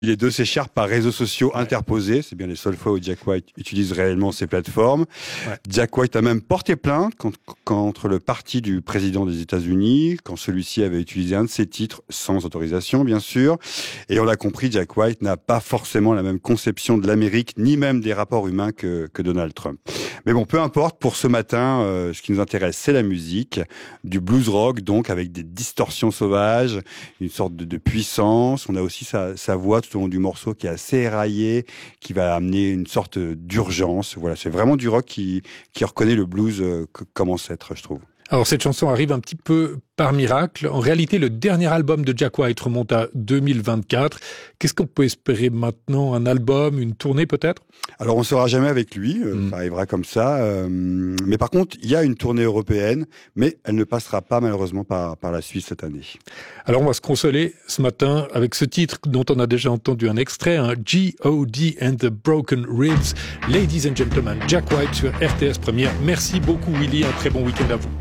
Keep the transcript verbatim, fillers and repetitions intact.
Il est dossé cher par réseaux sociaux interposés. C'est bien les seules fois où Jack White utilise réellement ces plateformes. Ouais. Jack White a même porté plainte contre, contre le parti du président des États-Unis, quand celui-ci avait utilisé un de ses titres sans autorisation, bien sûr. Et on l'a compris, Jack White n'a pas forcément la même conception de l'Amérique, ni même des rapports humains que, que Donald Trump. Mais bon, peu importe, pour ce matin, euh, ce qui nous intéresse, c'est la musique, du blues rock, donc avec des distorsions sauvages, une sorte de, de puissance. On a aussi sa, sa voix tout au long du morceau qui est assez éraillée, qui va amener une sorte d'urgence. Voilà, c'est vraiment du rock qui, qui reconnaît le blues euh, que, comme ancêtre, je trouve. Alors cette chanson arrive un petit peu par miracle. En réalité, le dernier album de Jack White remonte à deux mille vingt-quatre. Qu'est-ce qu'on peut espérer maintenant? Un album, une tournée peut-être? Alors on ne saura jamais avec lui, euh, mmh. ça arrivera comme ça. Euh, mais par contre, il y a une tournée européenne, mais elle ne passera pas malheureusement par, par la Suisse cette année. Alors on va se consoler ce matin avec ce titre dont on a déjà entendu un extrait, hein, G O D and the Broken Ribs. Ladies and gentlemen, Jack White sur R T S Première. Merci beaucoup Willy, un très bon week-end à vous.